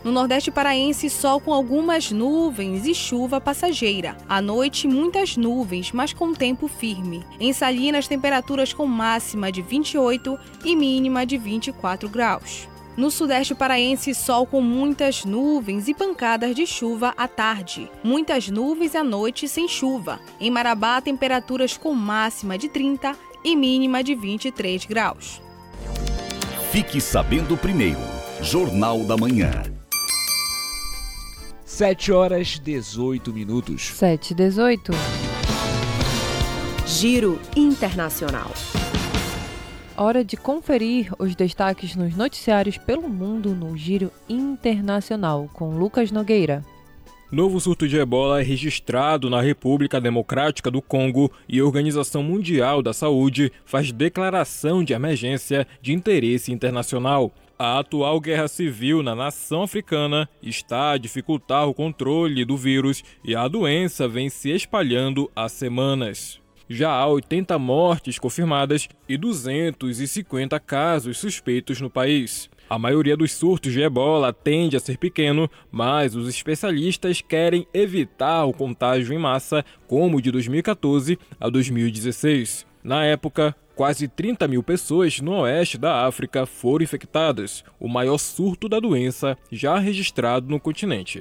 No Nordeste paraense, sol com algumas nuvens e chuva passageira. À noite, muitas nuvens, mas com tempo firme. Em Salinas, temperaturas com máxima de 28 e mínima de 24 graus. No Sudeste paraense, sol com muitas nuvens e pancadas de chuva à tarde. Muitas nuvens à noite sem chuva. Em Marabá, temperaturas com máxima de 30 e mínima de 23 graus. Fique sabendo primeiro. Jornal da Manhã. 7h18. 7h18. Giro Internacional. Hora de conferir os destaques nos noticiários pelo mundo no Giro Internacional, com Lucas Nogueira. Novo surto de ebola é registrado na República Democrática do Congo e a Organização Mundial da Saúde faz declaração de emergência de interesse internacional. A atual guerra civil na nação africana está a dificultar o controle do vírus e a doença vem se espalhando há semanas. Já há 80 mortes confirmadas e 250 casos suspeitos no país. A maioria dos surtos de ebola tende a ser pequeno, mas os especialistas querem evitar o contágio em massa, como o de 2014 a 2016. Na época, quase 30 mil pessoas no oeste da África foram infectadas, o maior surto da doença já registrado no continente.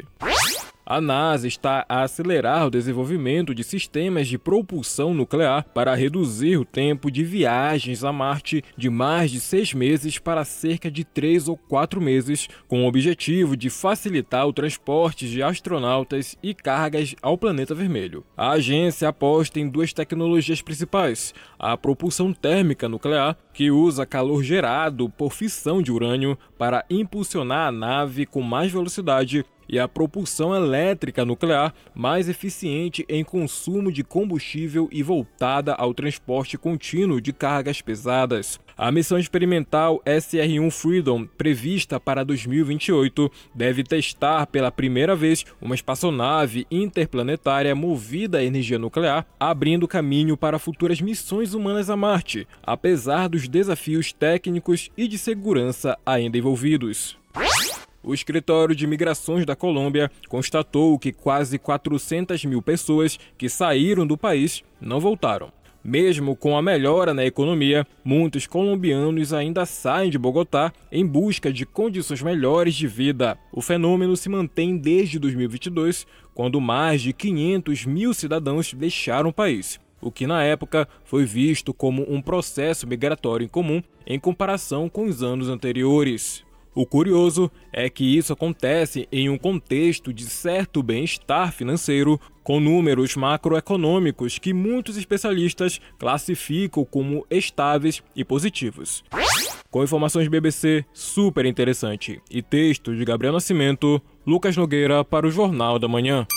A NASA está a acelerar o desenvolvimento de sistemas de propulsão nuclear para reduzir o tempo de viagens a Marte de mais de 6 meses para cerca de 3 ou 4 meses, com o objetivo de facilitar o transporte de astronautas e cargas ao planeta vermelho. A agência aposta em 2 tecnologias principais: a propulsão térmica nuclear, que usa calor gerado por fissão de urânio para impulsionar a nave com mais velocidade, e a propulsão elétrica nuclear, mais eficiente em consumo de combustível e voltada ao transporte contínuo de cargas pesadas. A missão experimental SR-1 Freedom, prevista para 2028, deve testar pela primeira vez uma espaçonave interplanetária movida a energia nuclear, abrindo caminho para futuras missões humanas a Marte, apesar dos desafios técnicos e de segurança ainda envolvidos. O Escritório de Migrações da Colômbia constatou que quase 400 mil pessoas que saíram do país não voltaram. Mesmo com a melhora na economia, muitos colombianos ainda saem de Bogotá em busca de condições melhores de vida. O fenômeno se mantém desde 2022, quando mais de 500 mil cidadãos deixaram o país, o que na época foi visto como um processo migratório incomum em comparação com os anos anteriores. O curioso é que isso acontece em um contexto de certo bem-estar financeiro, com números macroeconômicos que muitos especialistas classificam como estáveis e positivos. Com informações BBC, super interessante, e texto de Gabriel Nascimento, Lucas Nogueira para o Jornal da Manhã.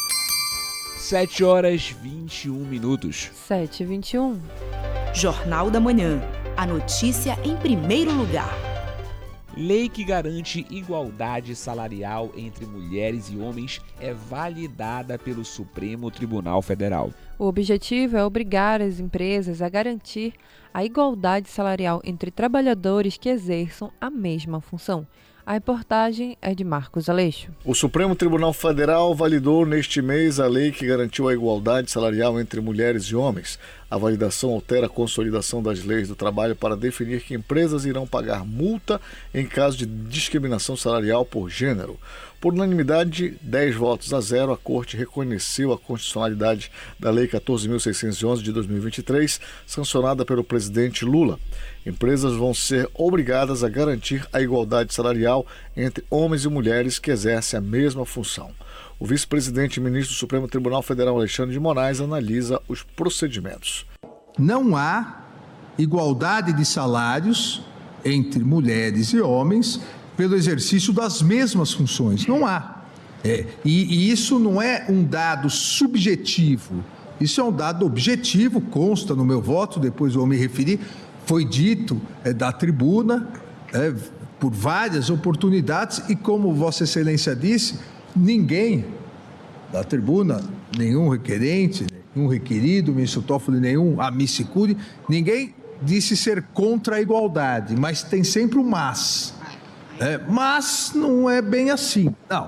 7h21. 7h21. Jornal da Manhã. A notícia em primeiro lugar. Lei que garante igualdade salarial entre mulheres e homens é validada pelo Supremo Tribunal Federal. O objetivo é obrigar as empresas a garantir a igualdade salarial entre trabalhadores que exerçam a mesma função. A reportagem é de Marcos Aleixo. O Supremo Tribunal Federal validou neste mês a lei que garantiu a igualdade salarial entre mulheres e homens. A validação altera a consolidação das leis do trabalho para definir que empresas irão pagar multa em caso de discriminação salarial por gênero. Por unanimidade, 10 votos a 0, a Corte reconheceu a constitucionalidade da Lei 14.611 de 2023, sancionada pelo presidente Lula. Empresas vão ser obrigadas a garantir a igualdade salarial entre homens e mulheres que exercem a mesma função. O vice-presidente e ministro do Supremo Tribunal Federal, Alexandre de Moraes, analisa os procedimentos. Não há igualdade de salários entre mulheres e homens pelo exercício das mesmas funções. Não há. E isso não é um dado subjetivo, isso é um dado objetivo, consta no meu voto, depois eu vou me referir, foi dito da tribuna por várias oportunidades e, como Vossa Excelência disse, ninguém da tribuna, nenhum requerente, nenhum requerido, ministro Toffoli, nenhum amici curiae, ninguém disse ser contra a igualdade, mas tem sempre um mas. Mas não é bem assim. Não.